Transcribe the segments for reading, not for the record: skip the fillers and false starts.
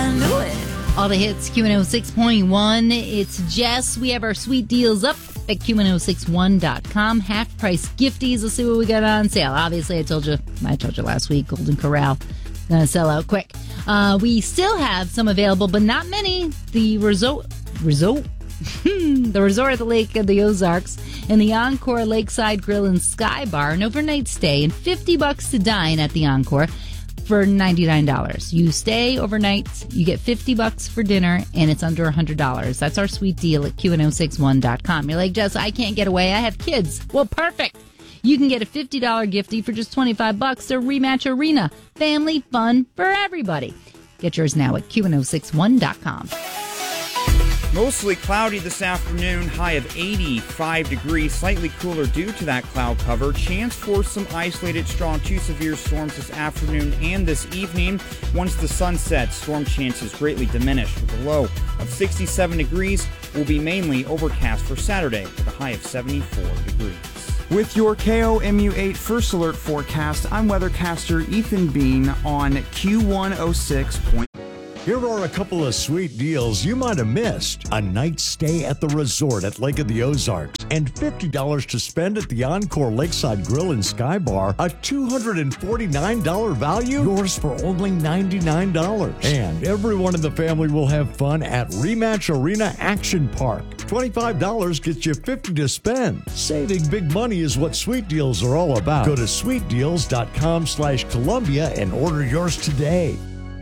I knew it. All the hits, Q106.1. It's Jess. We have our sweet deals up at Q1061.com. Half price gifties. Let's see what we got on sale. Obviously, I told you last week, Golden Corral going to sell out quick. We still have some available, but not many. The resort the resort at the Lake of the Ozarks and the Encore Lakeside Grill and Sky Bar, an overnight stay and $50 to dine at the Encore for $99. You stay overnight, you get $50 for dinner, and it's under $100. That's our sweet deal at Q1061.com. You're like, Jess, I can't get away. I have kids. Well, perfect. You can get a $50 giftie for just $25 to Rematch Arena. Family fun for everybody. Get yours now at Q1061.com. Mostly cloudy this afternoon, high of 85 degrees, slightly cooler due to that cloud cover. Chance for some isolated strong to severe storms this afternoon and this evening. Once the sun sets, storm chances greatly diminish with a low of 67 degrees. Will be mainly overcast for Saturday with a high of 74 degrees. With your KOMU8 First Alert forecast, I'm weathercaster Ethan Bean on Q106. Here are a couple of sweet deals you might have missed. A night stay at the resort at Lake of the Ozarks and $50 to spend at the Encore Lakeside Grill and Sky Bar. A $249 value, yours for only $99. And everyone in the family will have fun at Rematch Arena Action Park. $25 gets you $50 to spend. Saving big money is what Sweet Deals are all about. Go to sweetdeals.com/Columbia and order yours today.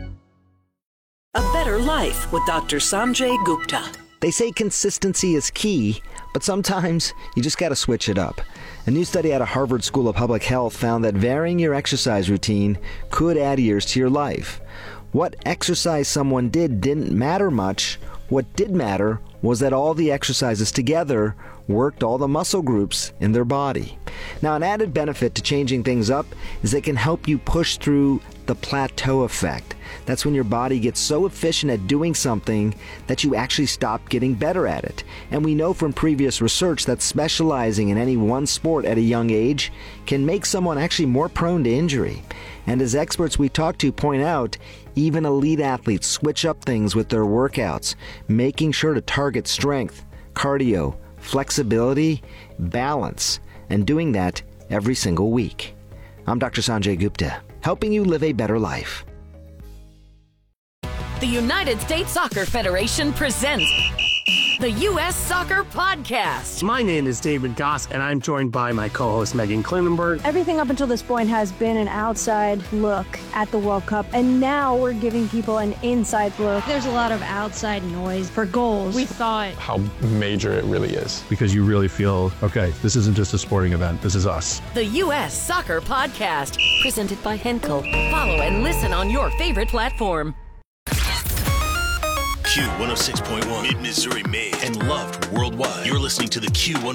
A Better Life with Dr. Sanjay Gupta. They say consistency is key, but sometimes you just got to switch it up. A new study out of Harvard School of Public Health found that varying your exercise routine could add years to your life. What exercise someone did didn't matter much. What did matter was that all the exercises together worked all the muscle groups in their body. Now, an added benefit to changing things up is it can help you push through the plateau effect. That's when your body gets so efficient at doing something that you actually stop getting better at it. And we know from previous research that specializing in any one sport at a young age can make someone actually more prone to injury. And as experts we talk to point out, even elite athletes switch up things with their workouts, making sure to target strength, cardio, flexibility, balance, and doing that every single week. I'm Dr. Sanjay Gupta, helping you live a better life. The United States Soccer Federation presents the U.S. Soccer Podcast. My name is David Goss, and I'm joined by my co-host Megan Klinenberg. Everything up until this point has been an outside look at the World Cup, and now we're giving people an inside look. There's a lot of outside noise for goals. We thought how major it really is. Because you really feel, okay, this isn't just a sporting event, this is us. The U.S. Soccer Podcast, presented by Henkel. Follow and listen on your favorite platform. Q106.1, Mid-Missouri made and loved worldwide. You're listening to the Q106.